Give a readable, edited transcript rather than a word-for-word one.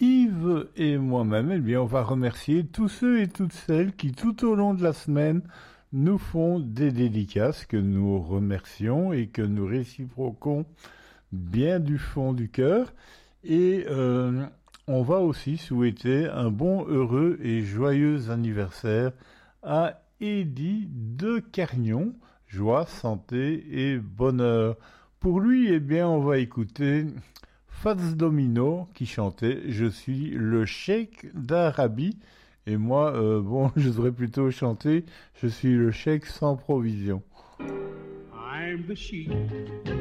Yves et moi-même, eh bien, on va remercier tous ceux et toutes celles qui, tout au long de la semaine, nous font des dédicaces que nous remercions et que nous réciproquons bien du fond du cœur. Et on va aussi souhaiter un bon, heureux et joyeux anniversaire à Eddy de Cargnon. Joie, santé et bonheur. Pour lui, eh bien, on va écouter Fats Domino qui chantait Je suis le cheikh d'Arabie. Et moi, je devrais plutôt chanter Je suis le cheikh sans provision. I'm the sheik